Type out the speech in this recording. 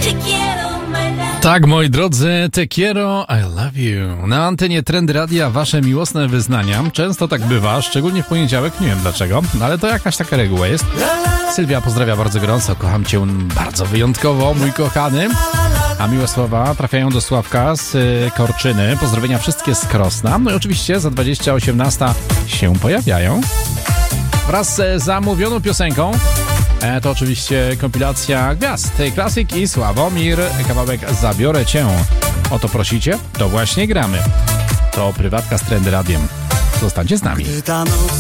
Tak, moi drodzy, te quiero, I love you. Na antenie Trendy Radia wasze miłosne wyznania. Często tak bywa, szczególnie w poniedziałek, nie wiem dlaczego, ale to jakaś taka reguła jest. Sylwia pozdrawia bardzo gorąco, kocham cię bardzo wyjątkowo, mój kochany. A miłe słowa trafiają do Sławka z Korczyny. Pozdrowienia wszystkie z Krosna. No i oczywiście za 20:18 się pojawiają. Wraz z zamówioną piosenką to oczywiście kompilacja gwiazd Klasyk i Sławomir. Kawałek Zabiorę Cię. O to prosicie? To właśnie gramy. To prywatka z Trendy Radiem. Zostańcie z nami. Gdy ta noc